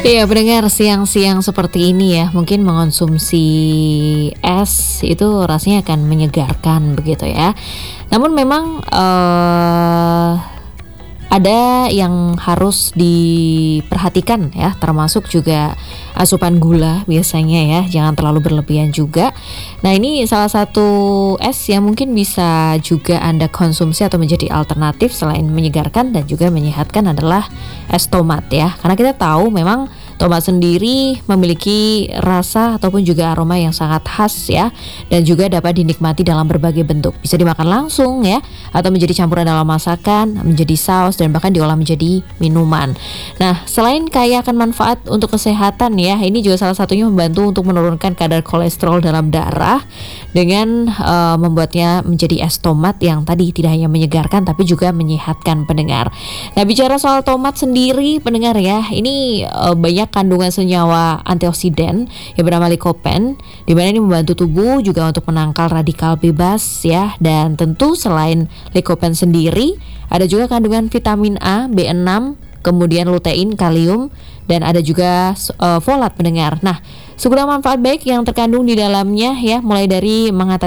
Iya, pendengar siang-siang seperti ini ya, mungkin mengonsumsi es itu rasanya akan menyegarkan begitu ya. Namun memang ada yang harus diperhatikan ya, termasuk juga asupan gula biasanya ya, jangan terlalu berlebihan juga. Nah, ini salah satu es yang mungkin bisa juga Anda konsumsi atau menjadi alternatif selain menyegarkan dan juga menyehatkan adalah es tomat ya. Karena kita tahu memang tomat sendiri memiliki rasa ataupun juga aroma yang sangat khas ya, dan juga dapat dinikmati dalam berbagai bentuk. Bisa dimakan langsung ya, atau menjadi campuran dalam masakan, menjadi saus, dan bahkan diolah menjadi minuman. Nah, selain kaya akan manfaat untuk kesehatan ya, ini juga salah satunya membantu untuk menurunkan kadar kolesterol dalam darah dengan membuatnya menjadi es tomat yang tadi tidak hanya menyegarkan tapi juga menyehatkan pendengar. Nah, bicara soal tomat sendiri pendengar ya, ini banyak kandungan senyawa antioksidan yang bernama lycopene, di mana ini membantu tubuh juga untuk menangkal radikal bebas ya. Dan tentu selain lycopene sendiri, ada juga kandungan vitamin A, B6, kemudian lutein, kalium, dan ada juga folat pendengar. Nah, segudang manfaat baik yang terkandung di dalamnya ya, mulai dari mengatasi